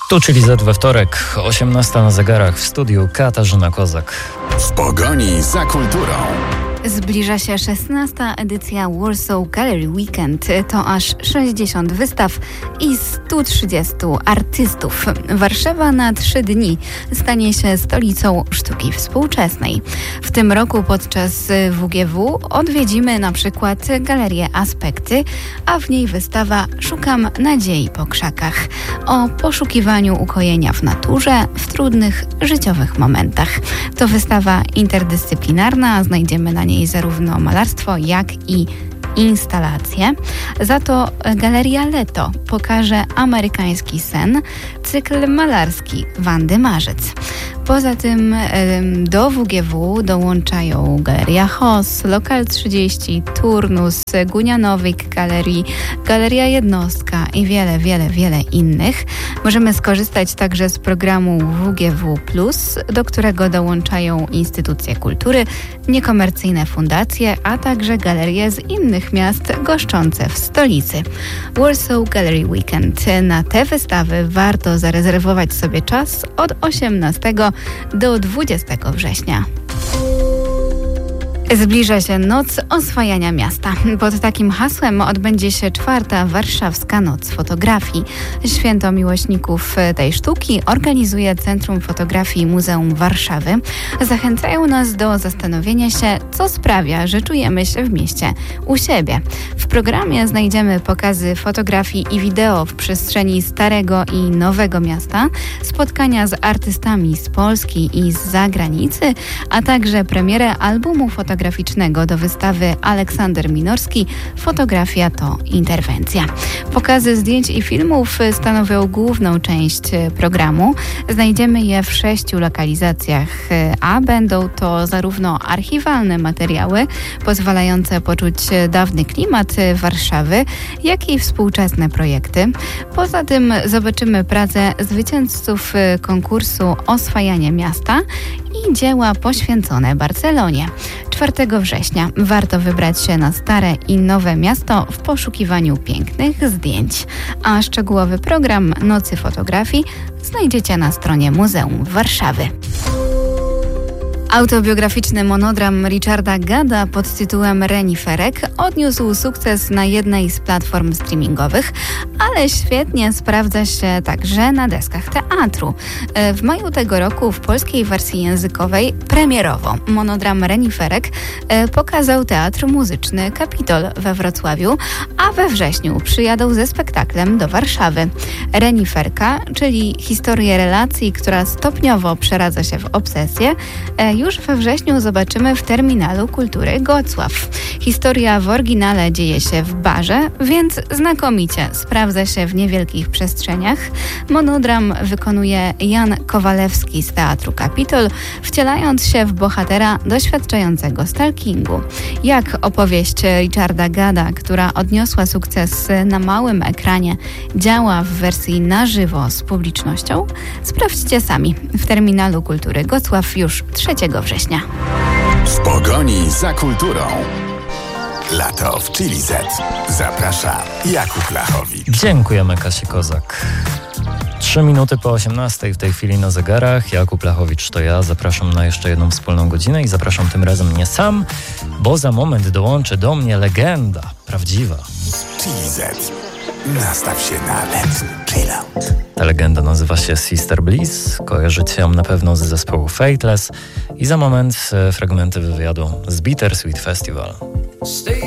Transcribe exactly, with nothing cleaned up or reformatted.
Tu czyli Z we wtorek, osiemnasta na zegarach, w studiu Katarzyna Kozak. W pogoni za kulturą. Zbliża się szesnasta edycja Warsaw Gallery Weekend. To aż sześćdziesiąt wystaw i sto trzydzieści artystów. Warszawa na trzy dni stanie się stolicą sztuki współczesnej. W tym roku podczas W G W odwiedzimy na przykład galerię Aspekty, a w niej wystawa Szukam nadziei po krzakach. O poszukiwaniu ukojenia w naturze w trudnych życiowych momentach. To wystawa interdyscyplinarna, znajdziemy na niej zarówno malarstwo, jak i instalacje. Za to Galeria Leto pokaże amerykański sen, cykl malarski Wandy Marzec. Poza tym do W G W dołączają Galeria Hoss, Lokal trzydzieści, Turnus, Gunia Nowyk Galerii, Galeria Jednostka i wiele, wiele, wiele innych. Możemy skorzystać także z programu W G W plus, do którego dołączają instytucje kultury, niekomercyjne fundacje, a także galerie z innych miast goszczące w stolicy. Warsaw Gallery Weekend. Na te wystawy warto zarezerwować sobie czas od osiemnastego do dwudziestego września. Zbliża się Noc Oswajania Miasta. Pod takim hasłem odbędzie się czwarta Warszawska Noc Fotografii. Święto miłośników tej sztuki organizuje Centrum Fotografii Muzeum Warszawy. Zachęcają nas do zastanowienia się, co sprawia, że czujemy się w mieście u siebie. W programie znajdziemy pokazy fotografii i wideo w przestrzeni Starego i Nowego Miasta, spotkania z artystami z Polski i z zagranicy, a także premierę albumu fotograficznego do wystawy Aleksander Minorski Fotografia to interwencja. Pokazy zdjęć i filmów stanowią główną część programu. Znajdziemy je w sześciu lokalizacjach, a będą to zarówno archiwalne materiały pozwalające poczuć dawny klimat Warszawy, jak i współczesne projekty. Poza tym zobaczymy pracę zwycięzców konkursu Oswajanie Miasta i dzieła poświęcone Barcelonie. czwartego września warto wybrać się na Stare i Nowe Miasto w poszukiwaniu pięknych zdjęć. A szczegółowy program Nocy Fotografii znajdziecie na stronie Muzeum Warszawy. Autobiograficzny monodram Richarda Gadda pod tytułem Reniferek odniósł sukces na jednej z platform streamingowych, ale świetnie sprawdza się także na deskach teatru. W maju tego roku w polskiej wersji językowej premierowo monodram Reniferek pokazał Teatr Muzyczny Kapitol we Wrocławiu, a we wrześniu przyjadą ze spektaklem do Warszawy. Reniferka, czyli historię relacji, która stopniowo przeradza się w obsesję, już we wrześniu zobaczymy w Terminalu Kultury Gocław. Historia w oryginale dzieje się w barze, więc znakomicie sprawdza się w niewielkich przestrzeniach. Monodram wykonuje Jan Kowalewski z Teatru Kapitol, wcielając się w bohatera doświadczającego stalkingu. Jak opowieść Richarda Gadda, która odniosła sukces na małym ekranie, działa w wersji na żywo z publicznością? Sprawdźcie sami w Terminalu Kultury Gocław już trzeciego września. W pogoni za kulturą. Lato w Chili Z. Zaprasza Jakub Lachowicz. Dziękujemy, Kasi Kozak. Trzy minuty po osiemnastej w tej chwili na zegarach. Jakub Lachowicz to ja. Zapraszam na jeszcze jedną wspólną godzinę i zapraszam tym razem nie sam, bo za moment dołączy do mnie legenda prawdziwa. Chili Z. Nastaw się na letni chillout. Ta legenda nazywa się Sister Bliss. Kojarzycie ją na pewno z zespołu Fateless. I za moment fragmenty wywiadu z Bittersweet Festival.